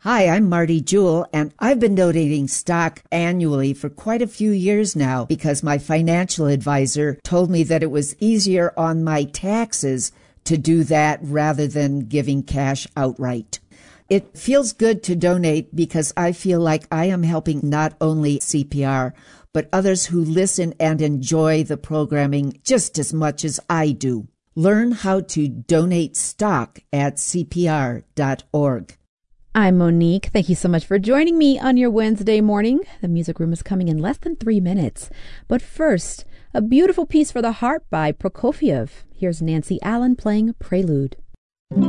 Hi, I'm Marty Jewell, and I've been donating stock annually for quite a few years now because my financial advisor told me that it was easier on my taxes to do that rather than giving cash outright. It feels good to donate because I feel like I am helping not only CPR, but others who listen and enjoy the programming just as much as I do. Learn how to donate stock at CPR.org. I'm Monique. Thank you so much for joining me on your Wednesday morning. The music room is coming in less than 3 minutes. But first, a beautiful piece for the harp by Prokofiev. Here's Nancy Allen playing Prelude.